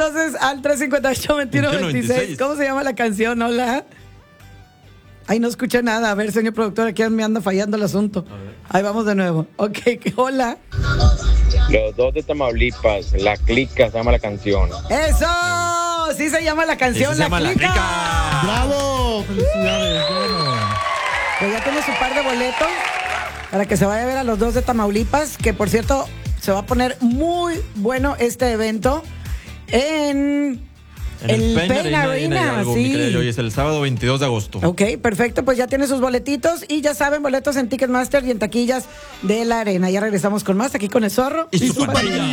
entonces al 358-2126. ¿Cómo se llama la canción? Hola. Ay, no escuché nada. A ver, señor productor, aquí me anda fallando el asunto. Ahí vamos de nuevo. Ok, hola. Los dos de Tamaulipas, La Clica se llama la canción. ¡Eso! Sí se llama la canción, Sí se llama La Clica. ¡Bravo! ¡Felicidades! Bueno. Pues ya tiene su par de boletos para que se vaya a ver a los dos de Tamaulipas, que por cierto, se va a poner muy bueno este evento en el Pain Arena, sí. sí. Es el sábado 22 de agosto. Ok, perfecto, pues ya tiene sus boletitos y ya saben, boletos en Ticketmaster y en taquillas de la arena. Ya regresamos con más aquí con el Zorro y su pandilla.